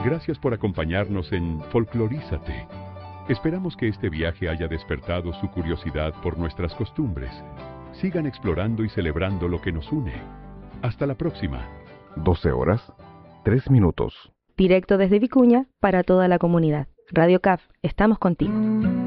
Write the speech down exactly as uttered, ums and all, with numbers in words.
Gracias por acompañarnos en Folclorízate. Esperamos que este viaje haya despertado su curiosidad por nuestras costumbres. Sigan explorando y celebrando lo que nos une. Hasta la próxima. doce horas, tres minutos. Directo desde Vicuña para toda la comunidad. Radio C A F, estamos contigo.